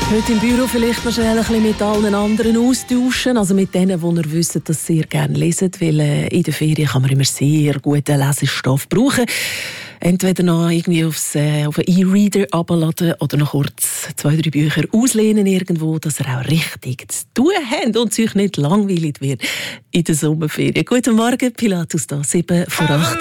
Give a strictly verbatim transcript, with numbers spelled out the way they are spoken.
Heute im Büro vielleicht noch schnell ein bisschen mit allen anderen austauschen, also mit denen, die ihr wisst, dass sie sehr gerne lesen, weil äh, in der Ferien kann man immer sehr guten Lesestoff brauchen. Entweder noch irgendwie aufs, äh, auf einen E-Reader abladen oder noch kurz zwei, drei Bücher auslehnen irgendwo, dass ihr auch richtig zu tun habt und es euch nicht langweilig wird in der Sommerferien. Guten Morgen, Pilatus da, sieben vor acht.